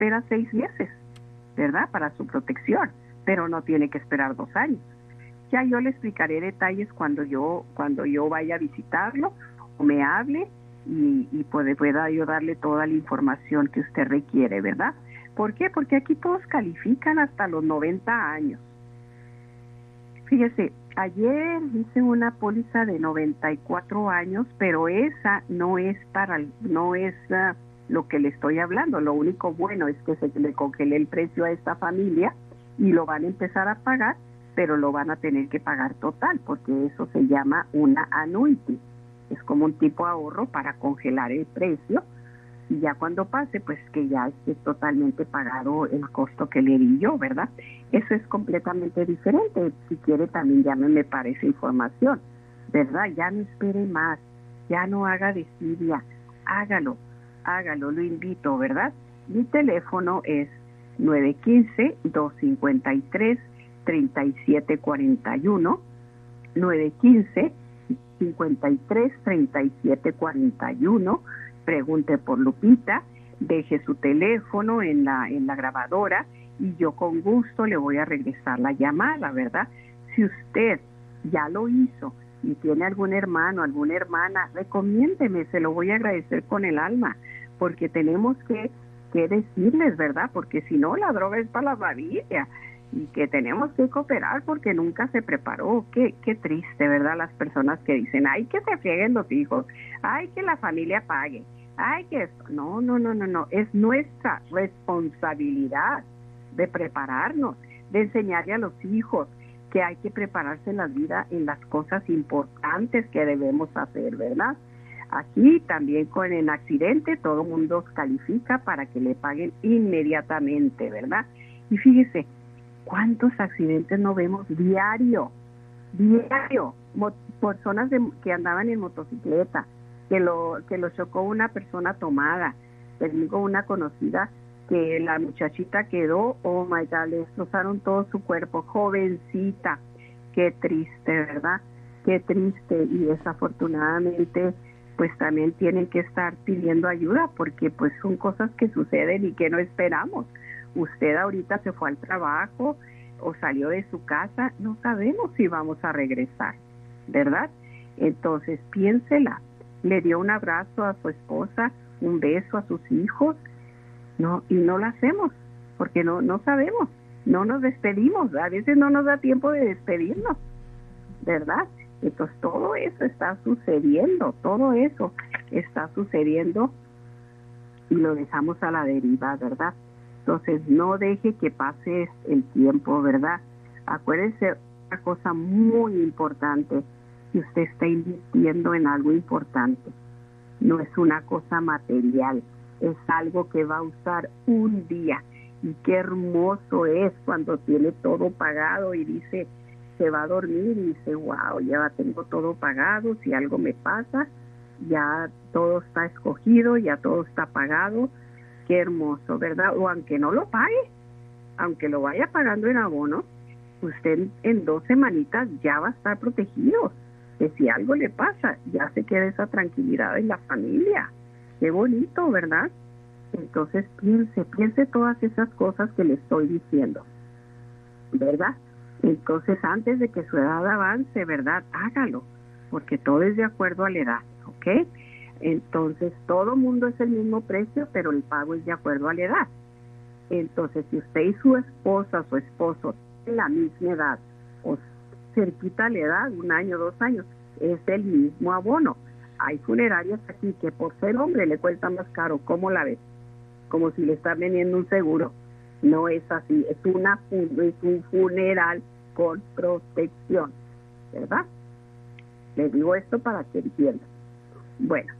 espera 6 meses, ¿verdad? Para su protección, pero no tiene que esperar 2 años. Ya yo le explicaré detalles cuando yo vaya a visitarlo o me hable y pueda yo darle toda la información que usted requiere, ¿verdad? ¿Por qué? Porque aquí todos califican hasta los 90 años. Fíjese, ayer hice una póliza de 94 años, pero esa no es lo que le estoy hablando. Lo único bueno es que se le congelé el precio a esta familia y lo van a empezar a pagar, pero lo van a tener que pagar total, porque eso se llama una annuity. Es como un tipo de ahorro para congelar el precio y ya cuando pase, pues que ya esté totalmente pagado el costo que le di yo, ¿verdad? Eso es completamente diferente. Si quiere también llámeme para esa información, ¿verdad? Ya no espere más, ya no haga desidia, hágalo, lo invito, ¿verdad? Mi teléfono es 915-253-3741, 915-53-3741. Pregunte por Lupita, deje su teléfono en la grabadora y yo con gusto le voy a regresar la llamada, ¿verdad? Si usted ya lo hizo y tiene algún hermano, alguna hermana, recomiéndeme, se lo voy a agradecer con el alma, porque tenemos que decirles, ¿verdad? Porque si no, la droga es para la familia y que tenemos que cooperar porque nunca se preparó. Qué triste, ¿verdad? Las personas que dicen, ay, que se frieguen los hijos, ay, que la familia pague, ay, que esto. No, es nuestra responsabilidad de prepararnos, de enseñarle a los hijos que hay que prepararse en la vida en las cosas importantes que debemos hacer, ¿verdad? Aquí también con el accidente todo el mundo califica para que le paguen inmediatamente, ¿verdad? Y fíjese, ¿cuántos accidentes no vemos diario? Personas que andaban en motocicleta, que lo chocó una persona tomada. Tengo una conocida que la muchachita quedó, oh my God, le destrozaron todo su cuerpo, jovencita. Qué triste, ¿verdad? Qué triste. Y desafortunadamente pues también tienen que estar pidiendo ayuda porque pues son cosas que suceden y que no esperamos. Usted ahorita se fue al trabajo o salió de su casa, no sabemos si vamos a regresar, ¿verdad? Entonces piénsela, le dio un abrazo a su esposa, un beso a sus hijos, no, y no lo hacemos porque no sabemos, no nos despedimos, a veces no nos da tiempo de despedirnos, ¿verdad? Entonces todo eso está sucediendo y lo dejamos a la deriva, ¿verdad? Entonces no deje que pase el tiempo, ¿verdad? Acuérdese una cosa muy importante, que usted está invirtiendo en algo importante, no es una cosa material, es algo que va a usar un día y qué hermoso es cuando tiene todo pagado y dice, se va a dormir y dice, wow, ya tengo todo pagado, si algo me pasa, ya todo está escogido, ya todo está pagado, qué hermoso, ¿verdad? O aunque no lo pague, aunque lo vaya pagando en abono, usted en 2 semanitas ya va a estar protegido, que si algo le pasa, ya se queda esa tranquilidad en la familia, qué bonito, ¿verdad? Entonces piense todas esas cosas que le estoy diciendo, ¿verdad? Entonces, antes de que su edad avance, ¿verdad? Hágalo, porque todo es de acuerdo a la edad, ¿ok? Entonces, todo mundo es el mismo precio, pero el pago es de acuerdo a la edad. Entonces, si usted y su esposa, su esposo, tienen la misma edad, o cerquita la edad, 1 año, 2 años, es el mismo abono. Hay funerarias aquí que por ser hombre le cuesta más caro, ¿cómo la ves? Como si le están vendiendo un seguro. No es así, es un funeral con protección, ¿verdad? Les digo esto para que entiendan. Bueno,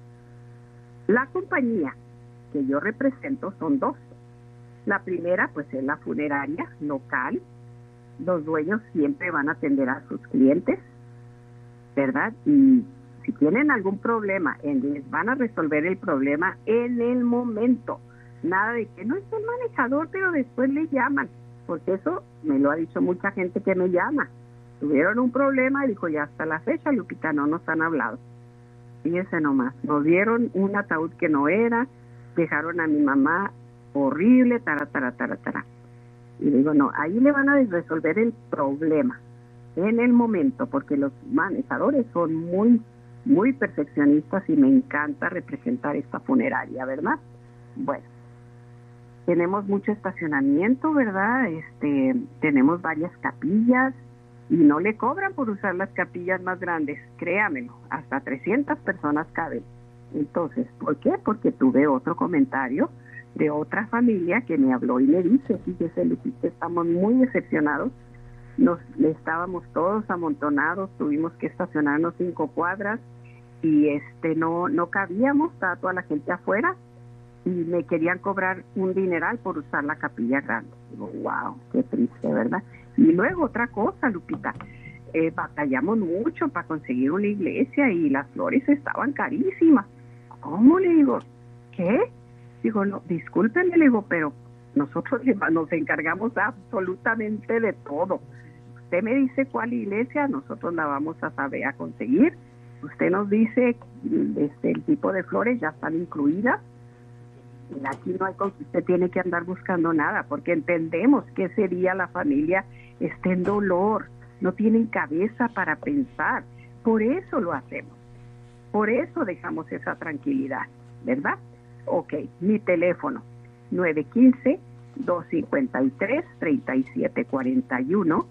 la compañía que yo represento son 2. La primera, pues, es la funeraria local. Los dueños siempre van a atender a sus clientes, ¿verdad? Y si tienen algún problema, les van a resolver el problema en el momento. Nada de que no es el manejador, pero después le llaman, porque eso me lo ha dicho mucha gente que me llama. Tuvieron un problema y dijo, ya hasta la fecha, Lupita, no nos han hablado. Fíjese nomás, nos dieron un ataúd que no era, dejaron a mi mamá horrible, tara. Y digo, no, ahí le van a resolver el problema en el momento, porque los manejadores son muy perfeccionistas y me encanta representar esta funeraria, ¿verdad? Bueno, tenemos mucho estacionamiento, ¿verdad? Tenemos varias capillas y no le cobran por usar las capillas más grandes, créamelo, hasta 300 personas caben. Entonces, ¿por qué? Porque tuve otro comentario de otra familia que me habló y me dice, fíjese, Lupita, estamos muy decepcionados, estábamos todos amontonados, tuvimos que estacionarnos 5 cuadras y no cabíamos, estaba toda la gente afuera y me querían cobrar un dineral por usar la capilla grande. Digo, wow, qué triste, ¿verdad? Y luego otra cosa, Lupita, batallamos mucho para conseguir una iglesia y las flores estaban carísimas. ¿Cómo? Le digo, ¿qué? Digo, no, discúlpenme, le digo, pero nosotros nos encargamos absolutamente de todo. Usted me dice cuál iglesia, nosotros la vamos a saber a conseguir. Usted nos dice el tipo de flores ya están incluidas. Y aquí no hay cosa, usted tiene que andar buscando nada, porque entendemos que ese día la familia está en dolor, no tienen cabeza para pensar. Por eso lo hacemos. Por eso dejamos esa tranquilidad, ¿verdad? Ok, mi teléfono, 915-253-3741,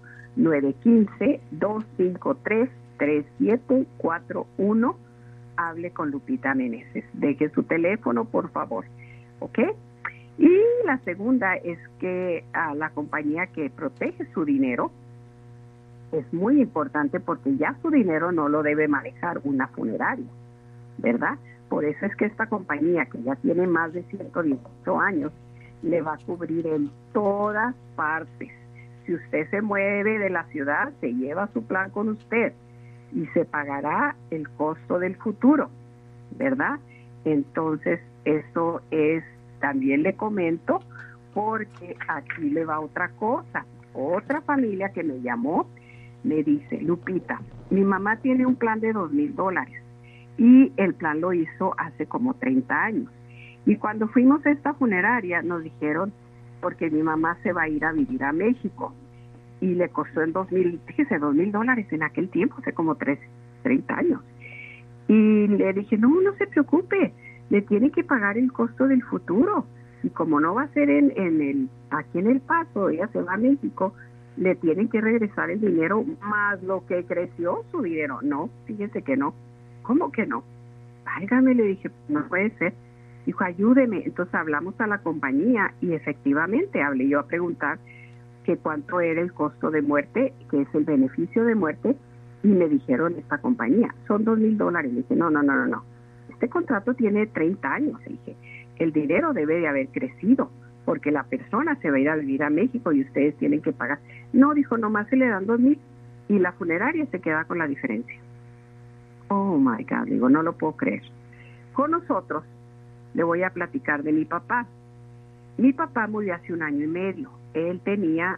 915-253-3741. Hable con Lupita Meneses. Deje su teléfono, por favor, ¿ok? Y la segunda es que a la compañía que protege su dinero es muy importante porque ya su dinero no lo debe manejar una funeraria, ¿verdad? Por eso es que esta compañía, que ya tiene más de 118 años, le va a cubrir en todas partes. Si usted se mueve de la ciudad, se lleva su plan con usted y se pagará el costo del futuro, ¿verdad? Entonces, eso es, también le comento, porque aquí le va otra cosa. Otra familia que me llamó, me dice, Lupita, mi mamá tiene un plan de $2,000 y el plan lo hizo hace como 30 años. Y cuando fuimos a esta funeraria nos dijeron, porque mi mamá se va a ir a vivir a México y le costó en $2,000 en aquel tiempo, hace como 30 años. Y le dije, no se preocupe, le tiene que pagar el costo del futuro. Y como no va a ser aquí en El Paso, ella se va a México, le tienen que regresar el dinero más lo que creció su dinero. No, fíjese que no. ¿Cómo que no? Válgame, le dije, no puede ser. Dijo, ayúdeme. Entonces hablamos a la compañía y efectivamente hablé yo a preguntar que cuánto era el costo de muerte, que es el beneficio de muerte, y me dijeron esta compañía, son $2,000. Le dije, no. Este contrato tiene 30 años. Le dije, el dinero debe de haber crecido, porque la persona se va a ir a vivir a México y ustedes tienen que pagar. No, dijo, nomás se le dan 2,000 y la funeraria se queda con la diferencia. Oh my God, digo, no lo puedo creer. Con nosotros, le voy a platicar de mi papá. Mi papá murió hace 1 año y medio. Él tenía,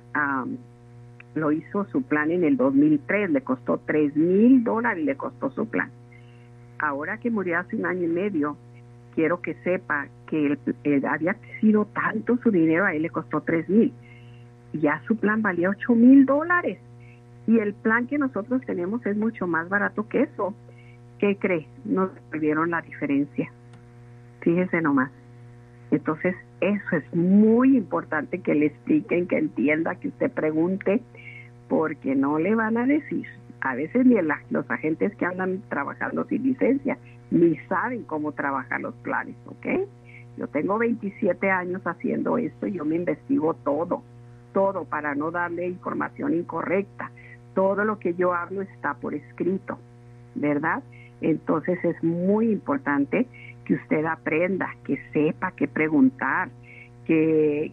lo hizo su plan en el 2003, le costó $3,000, le costó su plan. Ahora que murió hace 1 año y medio, quiero que sepa que él había sido tanto su dinero, a él le costó $3,000. Ya su plan valía $8,000. Y el plan que nosotros tenemos es mucho más barato que eso. ¿Qué cree? Nos devolvieron la diferencia. Fíjese nomás. Entonces, eso es muy importante que le expliquen, que entienda, que usted pregunte, porque no le van a decir. A veces ni los agentes que andan trabajando sin licencia ni saben cómo trabajan los planes, ¿ok? Yo tengo 27 años haciendo esto y yo me investigo todo para no darle información incorrecta. Todo lo que yo hablo está por escrito, ¿verdad? Entonces es muy importante que usted aprenda, que sepa qué preguntar, que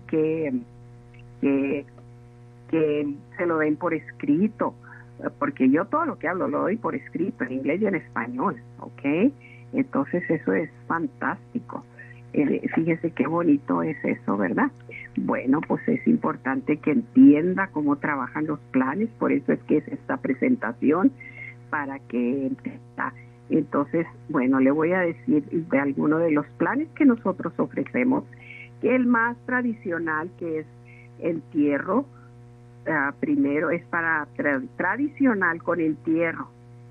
se lo den por escrito, porque yo todo lo que hablo lo doy por escrito, en inglés y en español, ¿ok? Entonces eso es fantástico. Fíjese qué bonito es eso, ¿verdad? Bueno, pues es importante que entienda cómo trabajan los planes, por eso es que es esta presentación, para que entienda. Entonces, bueno, le voy a decir de algunos de los planes que nosotros ofrecemos, Que el más tradicional, que es entierro, primero es para tradicional con entierro.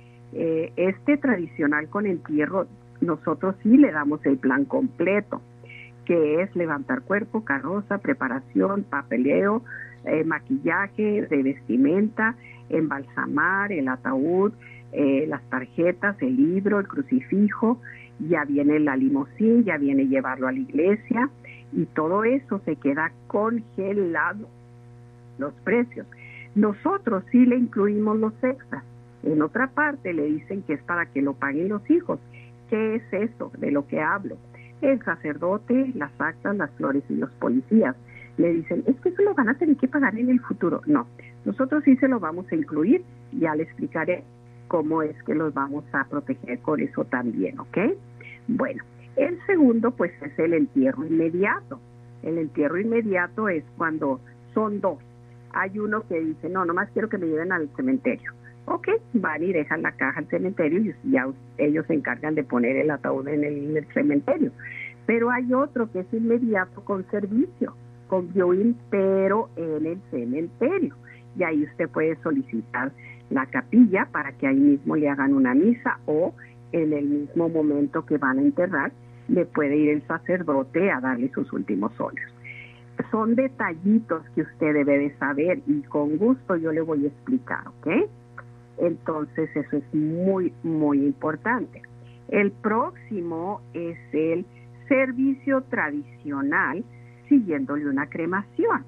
Este tradicional con entierro, nosotros sí le damos el plan completo, que es levantar cuerpo, carroza, preparación, papeleo, maquillaje, de vestimenta, embalsamar, el ataúd, las tarjetas, el libro, el crucifijo, ya viene la limusín, ya viene llevarlo a la iglesia, y todo eso se queda congelado, los precios. Nosotros sí le incluimos los extras. En otra parte le dicen que es para que lo paguen los hijos. ¿Qué es eso de lo que hablo? El sacerdote, las actas, las flores y los policías. Le dicen, es que eso lo van a tener que pagar en el futuro. No, nosotros sí se lo vamos a incluir. Ya le explicaré cómo es que los vamos a proteger con eso también, ¿ok? Bueno, el segundo pues es el entierro inmediato. El entierro inmediato es cuando son dos. Hay uno que dice, no, nomás quiero que me lleven al cementerio. Ok, van y dejan la caja al cementerio y ya ellos se encargan de poner el ataúd en el cementerio. Pero hay otro que es inmediato con servicio, con viewing, pero en el cementerio. Y ahí usted puede solicitar la capilla para que ahí mismo le hagan una misa, o en el mismo momento que van a enterrar, le puede ir el sacerdote a darle sus últimos óleos. Son detallitos que usted debe de saber y con gusto yo le voy a explicar, ¿ok? Entonces eso es muy, muy importante. El próximo es el servicio tradicional siguiéndole una cremación.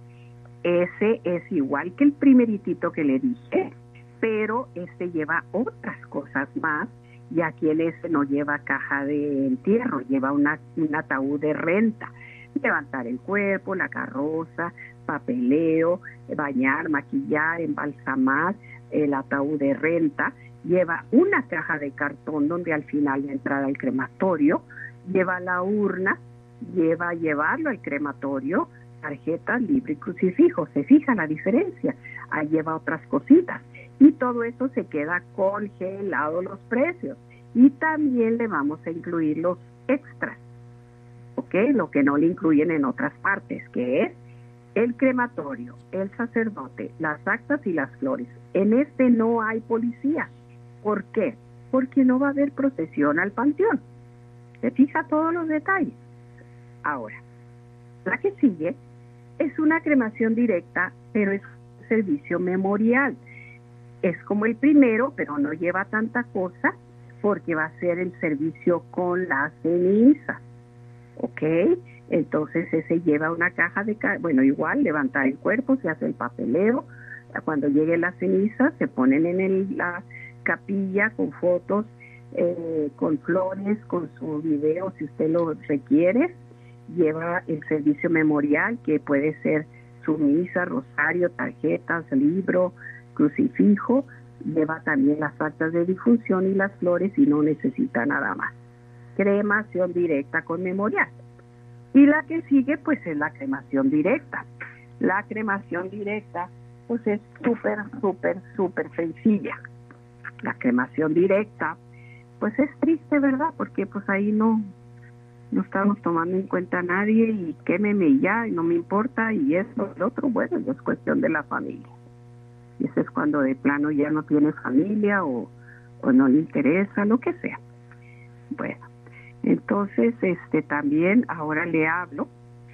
Ese es igual que el primeritito que le dije, pero este lleva otras cosas más, y aquí en ese no lleva caja de entierro, lleva un ataúd de renta. Levantar el cuerpo, la carroza, papeleo, bañar, maquillar, embalsamar, el ataúd de renta, lleva una caja de cartón donde al final de entrada al crematorio, lleva la urna, llevarlo al crematorio, tarjetas, libro y crucifijo. ¿Se fija la diferencia? Ahí lleva otras cositas. Y todo eso se queda congelado los precios. Y también le vamos a incluir los extras, ¿ok? Lo que no le incluyen en otras partes, que es el crematorio, el sacerdote, las actas y las flores. En este no hay policía. ¿Por qué? Porque no va a haber procesión al panteón. ¿Se fija todos los detalles? Ahora, la que sigue es una cremación directa, pero es un servicio memorial. Es como el primero, pero no lleva tanta cosa, porque va a ser el servicio con la ceniza, ¿ok? Entonces ese lleva una caja de, bueno, igual levantar el cuerpo, se hace el papeleo, cuando llegue la ceniza se ponen en la capilla con fotos, con flores, con su video si usted lo requiere. Lleva el servicio memorial, que puede ser su misa, rosario, tarjetas, libro, crucifijo. Lleva también las actas de difunción y las flores y no necesita nada más. Cremación directa con memorial. Y la que sigue pues es la cremación directa. La cremación directa pues es súper sencilla. La cremación directa pues es triste, ¿verdad? Porque pues ahí no estamos tomando en cuenta a nadie, y quémeme ya, y no me importa, y esto, el otro, bueno, es cuestión de la familia. Y eso es cuando de plano ya no tiene familia o no le interesa, lo que sea. Bueno, entonces también ahora le hablo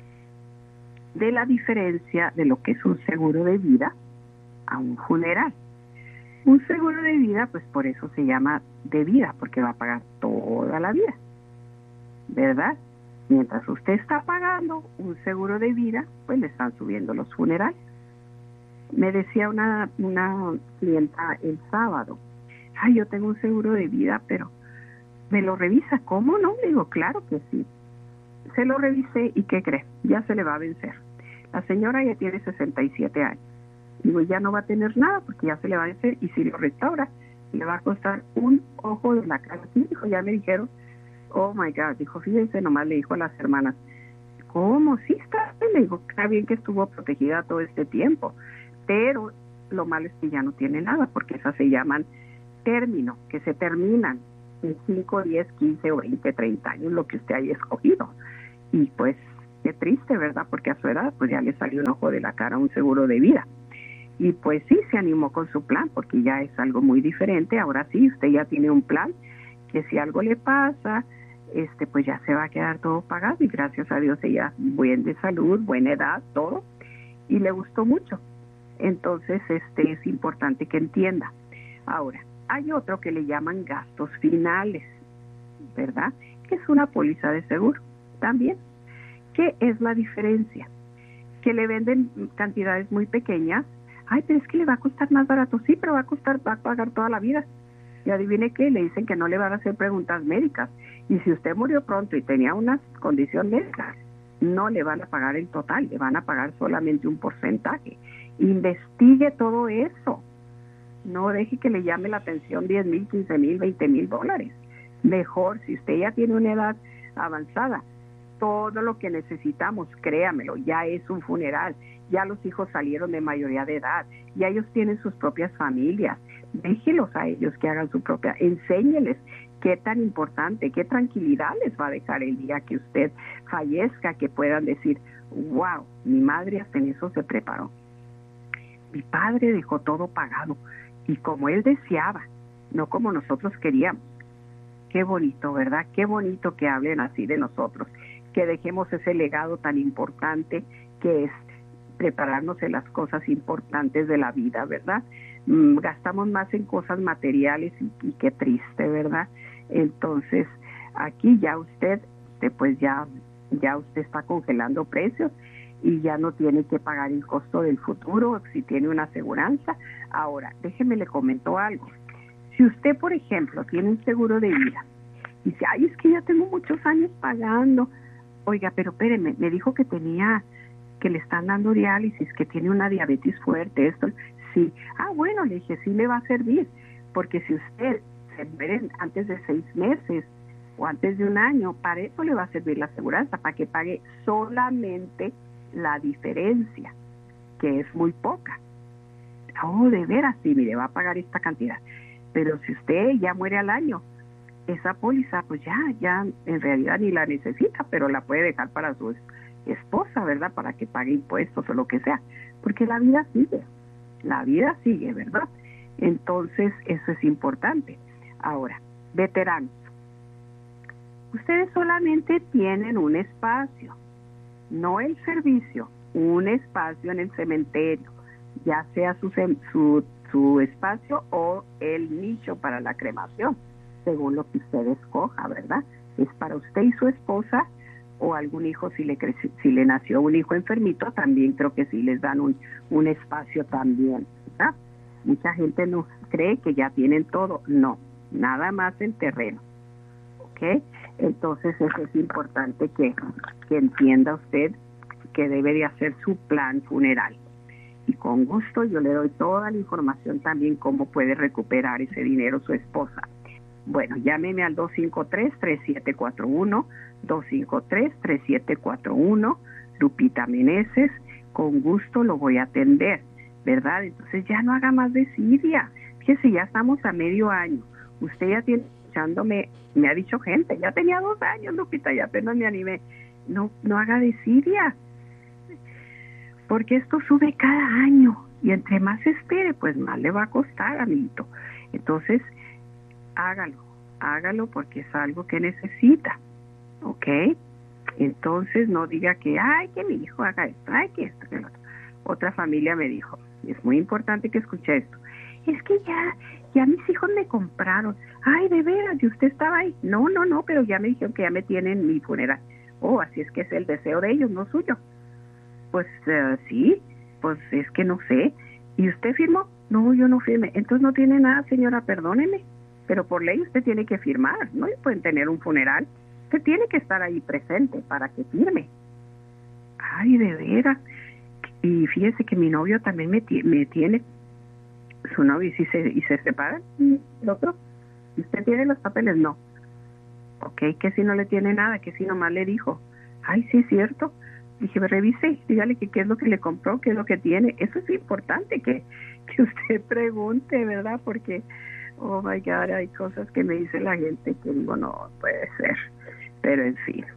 de la diferencia de lo que es un seguro de vida a un funeral. Un seguro de vida, pues por eso se llama de vida, porque va a pagar toda la vida, ¿verdad? Mientras usted está pagando un seguro de vida, pues le están subiendo los funerales. Me decía una clienta el sábado, ay, yo tengo un seguro de vida, pero ¿me lo revisa? ¿Cómo no? Le digo, claro que sí. Se lo revisé y ¿qué cree? Ya se le va a vencer. La señora ya tiene 67 años. Digo, ya no va a tener nada porque ya se le va a vencer, y si lo restaura, le va a costar un ojo de la cara. Sí, dijo, ya me dijeron. Oh my God, dijo, fíjense, nomás le dijo a las hermanas, ¿cómo? Sí está bien. Le digo, está bien que estuvo protegida todo este tiempo, pero lo malo es que ya no tiene nada, porque esas se llaman término, que se terminan en 5, 10, 15 o 20, 30 años, lo que usted haya escogido. Y pues qué triste, ¿verdad? Porque a su edad pues ya le salió un ojo de la cara un seguro de vida. Y pues sí, se animó con su plan, porque ya es algo muy diferente. Ahora sí, usted ya tiene un plan que si algo le pasa, pues ya se va a quedar todo pagado, y gracias a Dios ella bien de salud, buena edad, todo, y le gustó mucho. Entonces es importante que entienda. Ahora, hay otro que le llaman gastos finales, ¿verdad? Que es una póliza de seguro también. ¿Qué es la diferencia? Que le venden cantidades muy pequeñas. Ay, pero es que le va a costar más barato. Sí, pero va a pagar toda la vida. Y adivine qué, le dicen que no le van a hacer preguntas médicas. Y si usted murió pronto y tenía una condición médica, no le van a pagar el total, le van a pagar solamente un porcentaje. Investigue todo eso. No deje que le llame la atención 10,000, 15,000, 20,000 dólares. Mejor, si usted ya tiene una edad avanzada, todo lo que necesitamos, créamelo, ya es un funeral. Ya los hijos salieron de mayoría de edad, ya ellos tienen sus propias familias. Déjelos a ellos que hagan su propia, enséñeles qué tan importante, qué tranquilidad les va a dejar el día que usted fallezca, que puedan decir, wow, mi madre hasta en eso se preparó. Mi padre dejó todo pagado, y como él deseaba, no como nosotros queríamos. Qué bonito, ¿verdad? Qué bonito que hablen así de nosotros, que dejemos ese legado tan importante que es prepararnos en las cosas importantes de la vida, ¿verdad? Gastamos más en cosas materiales y qué triste, ¿verdad? Entonces, aquí ya usted pues ya usted está congelando precios y ya no tiene que pagar el costo del futuro si tiene una aseguranza. Ahora, déjeme le comento algo. Si usted, por ejemplo, tiene un seguro de vida y dice, ay, es que ya tengo muchos años pagando. Oiga, pero espéreme, me dijo que le están dando diálisis, que tiene una diabetes fuerte, esto, sí. Ah, bueno, le dije, sí le va a servir, porque si usted se muere antes de 6 meses o antes de un año, para eso le va a servir la aseguranza, para que pague solamente la diferencia, que es muy poca. Oh, de veras, sí, mire, va a pagar esta cantidad. Pero si usted ya muere al año, esa póliza, pues ya en realidad ni la necesita, pero la puede dejar para su esposa, ¿verdad? Para que pague impuestos o lo que sea, porque la vida sigue, ¿verdad? Entonces, eso es importante. Ahora, veteranos, ustedes solamente tienen un espacio, no el servicio, un espacio en el cementerio, ya sea su espacio o el nicho para la cremación, según lo que usted escoja, ¿verdad? Es para usted y su esposa, o algún hijo, si le nació un hijo enfermito, también creo que sí les dan un espacio también, ¿verdad? Mucha gente no cree que ya tienen todo, no, nada más el terreno, ¿ok? Entonces eso es importante que entienda usted que debe de hacer su plan funeral. Y con gusto yo le doy toda la información también cómo puede recuperar ese dinero su esposa. Bueno, llámeme al 253-3741, 253-3741, Lupita Meneses, con gusto lo voy a atender, ¿verdad? Entonces ya no haga más desidia. Fíjese, ya estamos a medio año. Usted ya tiene, escuchándome, me ha dicho gente, ya tenía 2 años, Lupita, ya apenas me animé. No haga desidia, porque esto sube cada año y entre más espere, pues más le va a costar, amiguito. Entonces, hágalo porque es algo que necesita, ¿ok? Entonces, no diga que, ay, que mi hijo haga esto, ay, que esto, que lo otro. Otra familia me dijo, y es muy importante que escuche esto, es que ya mis hijos me compraron. Ay, de veras, ¿y usted estaba ahí? No, pero ya me dijeron que ya me tienen mi funeral. Oh, así es que es el deseo de ellos, no suyo. Pues sí, pues es que no sé. ¿Y usted firmó? No, yo no firmé. Entonces no tiene nada, señora, perdóneme. Pero por ley usted tiene que firmar, no le pueden tener un funeral. Usted tiene que estar ahí presente para que firme. Ay, de veras. Y fíjese que mi novio también me tiene, su novio, y se separan, el otro. ¿Usted tiene los papeles? No. Ok, que si no le tiene nada, que si nomás le dijo. Ay, sí es cierto. Dije, revise, dígale que qué es lo que le compró, qué es lo que tiene. Eso es importante que usted pregunte, ¿verdad? Porque, oh my God, hay cosas que me dice la gente que digo, no puede ser. Pero en fin,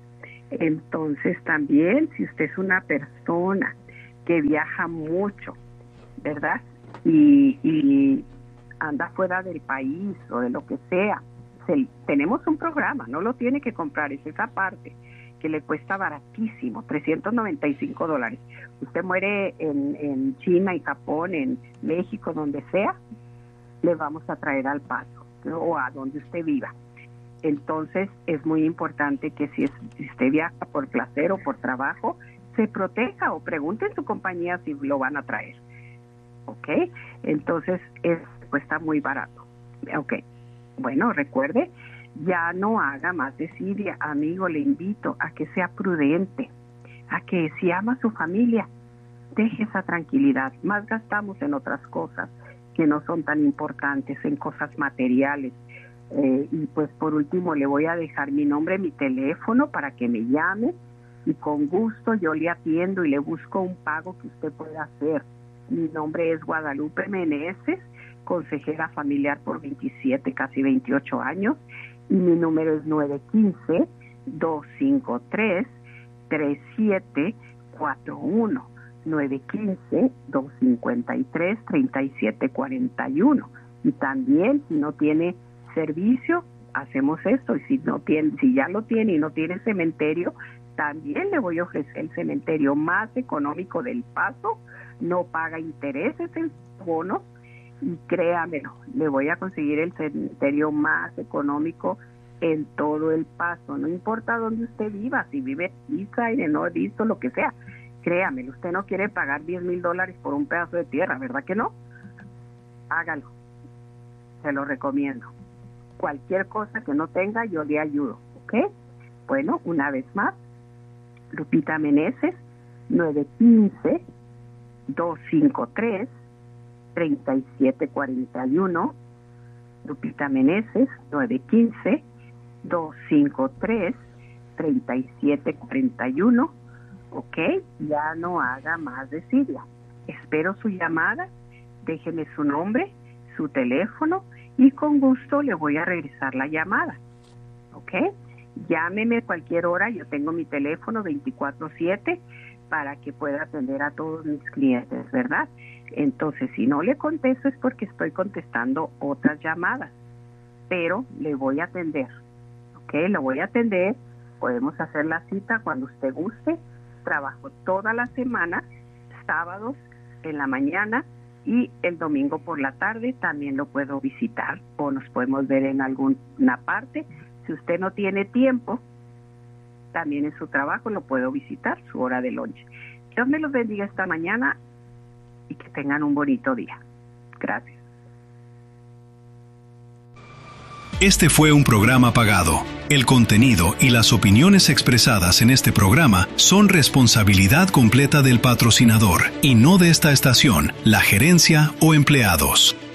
Entonces también, si usted es una persona que viaja mucho, ¿verdad? Y anda fuera del país o de lo que sea, tenemos un programa, no lo tiene que comprar, es esa parte que le cuesta baratísimo, $395. Usted muere en China y Japón, en México, donde sea, le vamos a traer al Paso, ¿no? O a donde usted viva. Entonces es muy importante que si usted viaja por placer o por trabajo, se proteja o pregunte en su compañía si lo van a traer. ¿Ok? Entonces cuesta muy barato. ¿Ok? Bueno, recuerde, ya no haga más desidia. Amigo, le invito a que sea prudente, a que si ama a su familia, deje esa tranquilidad. Más gastamos en otras cosas que no son tan importantes, en cosas materiales. Y pues por último le voy a dejar mi nombre, mi teléfono para que me llame y con gusto yo le atiendo y le busco un pago que usted pueda hacer. Mi nombre es Guadalupe Meneses, consejera familiar por 27, casi 28 años, y mi número es 915-253-3741, 915-253-3741. Y también, si no tiene servicio, hacemos esto, y si ya lo tiene y no tiene cementerio, también le voy a ofrecer el cementerio más económico del Paso, no paga intereses en bonos, y créamelo, le voy a conseguir el cementerio más económico en todo el Paso, no importa dónde usted viva, si vive en Eastside, en North East, lo que sea, créamelo, usted no quiere pagar $10,000 por un pedazo de tierra, ¿verdad que no? Hágalo, se lo recomiendo. Cualquier cosa que no tenga, yo le ayudo, ¿ok? Bueno, una vez más, Lupita Meneses, 915-253-3741, Lupita Meneses, 915-253-3741, ¿ok? Ya no haga más desidia. Espero su llamada, déjeme su nombre, su teléfono, y con gusto le voy a regresar la llamada, ¿ok? Llámeme cualquier hora, yo tengo mi teléfono 24/7 para que pueda atender a todos mis clientes, ¿verdad? Entonces, si no le contesto es porque estoy contestando otras llamadas, pero le voy a atender, ¿ok? Lo voy a atender, podemos hacer la cita cuando usted guste, trabajo toda la semana, sábados en la mañana, y el domingo por la tarde también lo puedo visitar o nos podemos ver en alguna parte. Si usted no tiene tiempo, también en su trabajo lo puedo visitar, su hora de lunch. Dios me los bendiga esta mañana y que tengan un bonito día. Gracias. Este fue un programa pagado. El contenido y las opiniones expresadas en este programa son responsabilidad completa del patrocinador y no de esta estación, la gerencia o empleados.